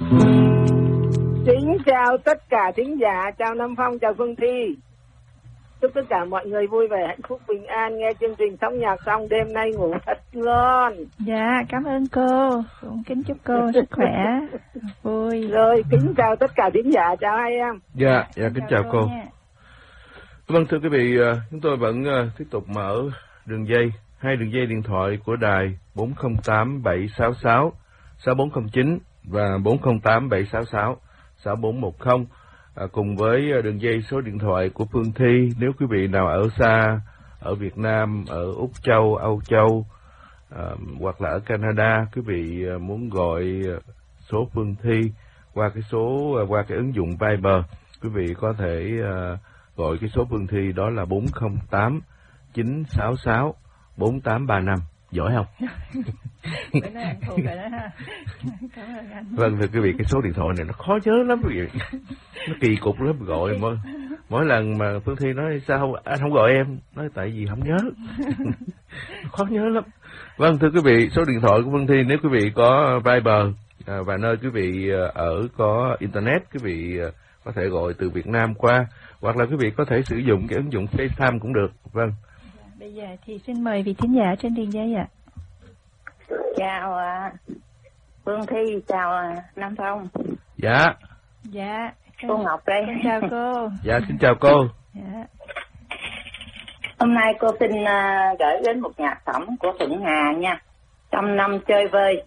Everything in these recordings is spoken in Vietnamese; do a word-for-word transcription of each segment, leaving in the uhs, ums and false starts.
Kính chào tất cả thính giả, chào Nam Phong, chào Phương Thi. Chúc tất cả mọi người vui vẻ, hạnh phúc, bình an. Nghe chương trình Sóng Nhạc xong đêm nay ngủ thật ngon. Dạ, cảm ơn cô. Cũng kính chúc cô sức khỏe, vui. Rồi, kính chào tất cả thính giả, chào hai em. Dạ, dạ kính chào, chào cô. cô. Vâng, thưa quý vị, chúng tôi vẫn tiếp tục mở đường dây, hai đường dây điện thoại của đài bốn không tám bảy sáu sáu sáu bốn không chín và bốn không tám bảy sáu sáu sáu bốn một không. À, cùng với đường dây số điện thoại của Phương Thi. Nếu quý vị nào ở xa, ở Việt Nam, ở Úc Châu, Âu Châu, à, hoặc là ở Canada, quý vị muốn gọi số Phương Thi qua cái số qua cái ứng dụng Viber, quý vị có thể à, gọi cái số Phương Thi, đó là bốn không tám chín sáu sáu bốn tám ba năm. Giỏi không? Bữa nay anh thuộc rồi đó ha. Cảm ơn anh. Vâng, thưa quý vị, cái số điện thoại này nó khó nhớ lắm quý vị. Nó kỳ cục lắm, gọi mỗi, mỗi lần mà Phương Thi nói sao không, anh không gọi em, nói tại vì không nhớ. Khó nhớ lắm. Vâng, thưa quý vị, số điện thoại của Phương Thi, nếu quý vị có Viber à, và nơi quý vị ở có Internet, quý vị có thể gọi từ Việt Nam qua, hoặc là quý vị có thể sử dụng cái ứng dụng FaceTime cũng được. Vâng. Bây giờ thì xin mời vị thính giả trên đường dây ạ. Chào uh, Phương Thi, chào uh, Nam Phong. Dạ. Dạ. Cô Ngọc đây. Xin chào cô. Dạ, xin chào cô. Dạ. Hôm nay cô xin uh, gửi đến một nhạc phẩm của Thuận Hà nha. Trăm năm chơi vơi.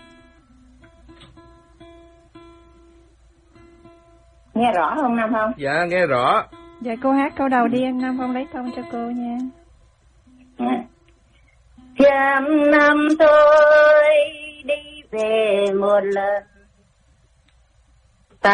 Nghe rõ không Nam Phong? Dạ, nghe rõ. Dạ, cô hát câu đầu đi, anh Nam Phong lấy thông cho cô nha. Trăm năm tôi đi về một lần,